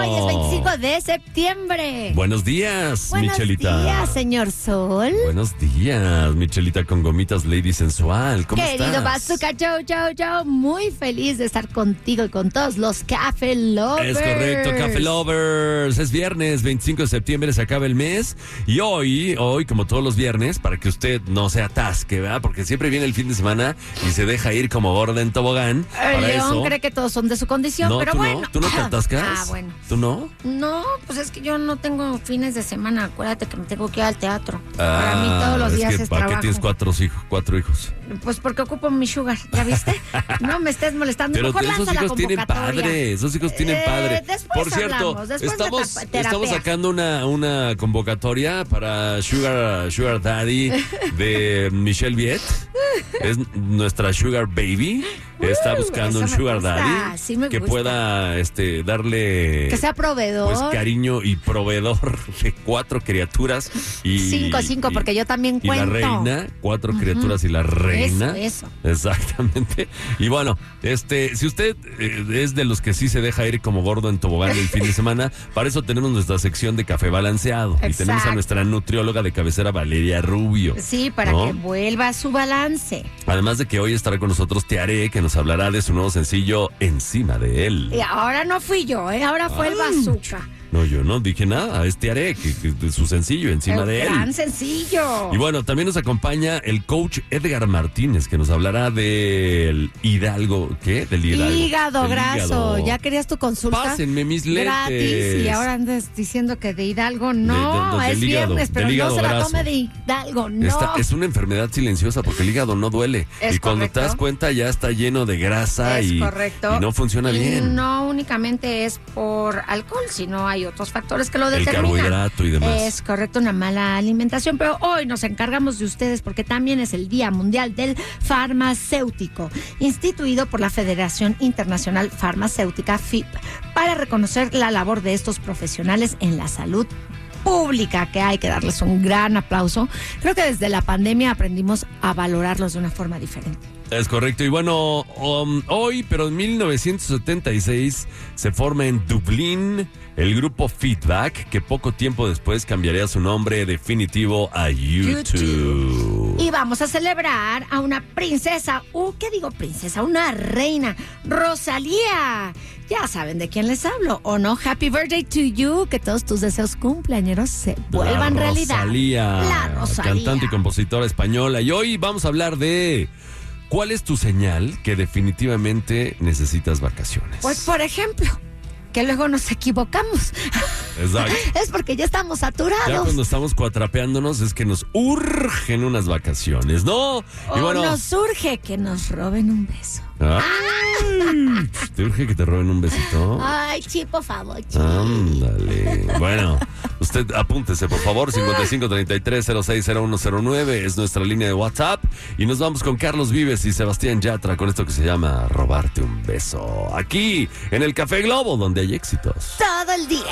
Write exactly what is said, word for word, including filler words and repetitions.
Hoy es veinticinco de septiembre. Buenos días, Buenos Michelita. Buenos días, señor Sol. Buenos días, Michelita con gomitas Lady Sensual. ¿Cómo Querido estás? Bazooka, yo, yo, yo, muy feliz de estar contigo y con todos los Café Lovers. Es correcto, Café Lovers. Es viernes, veinticinco de septiembre, se acaba el mes. Y hoy, hoy, como todos los viernes, para que usted no se atasque, ¿verdad? Porque siempre viene el fin de semana y se deja ir como gorda en tobogán. El Para león eso, cree que todos son de su condición, no, pero tú bueno. No, ¿tú no te atascas? Ah, bueno. ¿Tú no? No, pues es que yo no tengo fines de semana. Acuérdate que me tengo que ir al teatro. Ah, Para mí todos los es días que, es ¿para trabajo. qué tienes cuatro hijos? Cuatro hijos. Pues porque ocupo mi sugar, ¿ya viste? No me estés molestando. Pero Mejor esos lanza la hijos tienen convocatoria. padre, esos hijos tienen Eh, padre. después Por cierto, hablamos, después de estamos, ta- terapea. estamos sacando una, una convocatoria para Sugar, Sugar Daddy de Michelle Viet. Es nuestra Sugar Baby. Está Uh, buscando un eso me Sugar gusta, Daddy sí me que gusta. pueda este, darle Que sea proveedor. pues cariño y proveedor de cuatro criaturas y Cinco, cinco, y- porque yo también y cuento. la reina, cuatro criaturas y la reina. Eso, Exactamente. Y bueno, este, si usted eh, es de los que sí se deja ir como gordo en tobogán el fin de semana, para eso tenemos nuestra sección de café balanceado. Y tenemos a Exacto. nuestra nutrióloga de cabecera, Valeria Rubio. Sí, para ¿no? que vuelva a su balance. Además de que hoy estará con nosotros Tiare, que nos hablará de su nuevo sencillo Encima de él. Y ahora no fui yo, ¿eh? Ahora fue el Bazooka. No, yo no dije nada, es Tiare, que, que de su sencillo Encima El de él. gran sencillo. Y bueno, también nos acompaña el coach Edgar Martínez, que nos hablará del Hidalgo, ¿qué? Del Hidalgo. Hígado Del graso. hígado. ¿Ya querías tu consulta? Pásenme mis lentes. Gratis. Y ahora andas diciendo que de Hidalgo no. De- de- es del hígado, viernes, pero del hígado no se la graso. tome de Hidalgo. No. Esta es una enfermedad silenciosa porque el hígado no duele. Es y cuando correcto. te das cuenta ya está lleno de grasa Es y, correcto. y no funciona Y bien. no únicamente es por alcohol, sino hay otros factores que lo El determinan. carbohidrato y demás. Es correcto, una mala alimentación, pero hoy nos encargamos de ustedes porque también es el Día Mundial del Farmacéutico, instituido por la Federación Internacional Farmacéutica, F I P, para reconocer la labor de estos profesionales en la salud pública, que hay que darles un gran aplauso. Creo que desde la pandemia aprendimos a valorarlos de una forma diferente. Es correcto. Y bueno, um, hoy, pero en mil novecientos setenta y seis, se forma en Dublín el grupo Feedback, que poco tiempo después cambiaría su nombre definitivo a YouTube. YouTube. Y vamos a celebrar a una princesa, uh, ¿qué digo princesa? Una reina, Rosalía. Ya saben de quién les hablo, ¿o no? Happy birthday to you, que todos tus deseos cumpleañeros se vuelvan La realidad. Rosalía, La Rosalía. cantante y compositora española. Y hoy vamos a hablar de ¿cuál es tu señal que definitivamente necesitas vacaciones? Pues, por ejemplo, que luego nos equivocamos. Exacto. Es porque ya estamos saturados. Ya cuando estamos cuatrapeándonos es que nos urgen unas vacaciones, ¿no? O Y bueno, nos surge que nos roben un beso. ay, ¿te urge que te roben un besito? Ay, chi, por favor, chi. Ándale. Bueno, usted apúntese, por favor. cincuenta y cinco treinta y tres cero seis cero uno cero nueve es nuestra línea de WhatsApp. Y nos vamos con Carlos Vives y Sebastián Yatra con esto que se llama Robarte un beso. Aquí, en el Café Globo, donde hay éxitos. Todo el día.